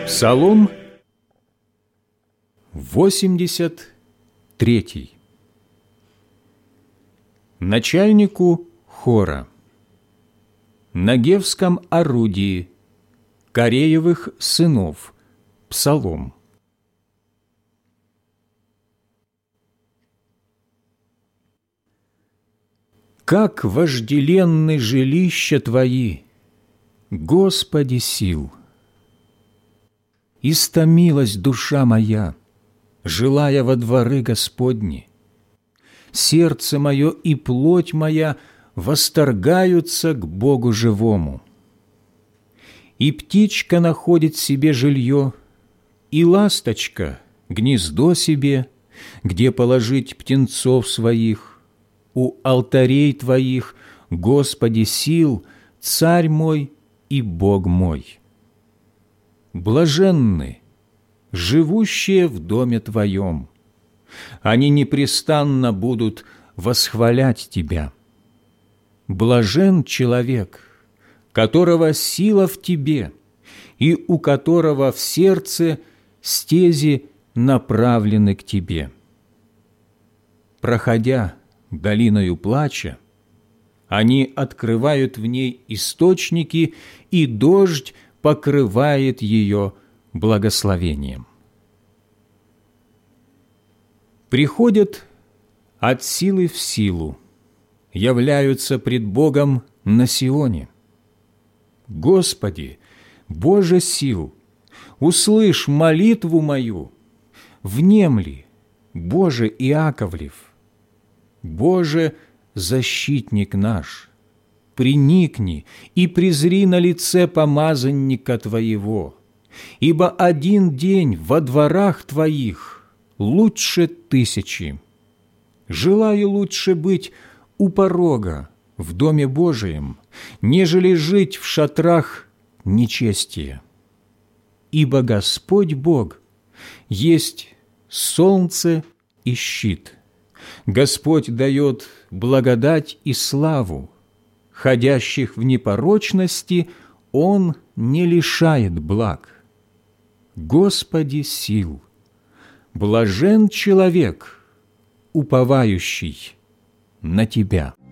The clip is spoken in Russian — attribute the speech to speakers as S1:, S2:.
S1: Псалом 83. Начальнику хора. На гевском орудии Кореевых сынов. Псалом. Как вожделенны жилища Твои, Господи сил! Истомилась душа моя, желая во дворы Господни. Сердце мое и плоть моя восторгаются к Богу живому. И птичка находит себе жилье, и ласточка гнездо себе, где положить птенцов своих. У алтарей Твоих, Господи сил, Царь мой и Бог мой. Блаженны, живущие в доме Твоем, они непрестанно будут восхвалять Тебя. Блажен человек, которого сила в Тебе, и у которого в сердце стези направлены к Тебе. Проходя долиною плача, они открывают в ней источники, и дождь покрывает ее благословением. Приходят от силы в силу, являются пред Богом на Сионе. Господи, Боже сил, услышь молитву мою, внемли, Боже Иаковлев. Боже, защитник наш, приникни и презри на лице помазанника Твоего, ибо один день во дворах Твоих лучше 1000. Желаю лучше быть у порога в доме Божием, нежели жить в шатрах нечестия. Ибо Господь Бог есть солнце и щит. Господь дает благодать и славу. Ходящих в непорочности Он не лишает благ. Господи сил! Блажен человек, уповающий на Тебя.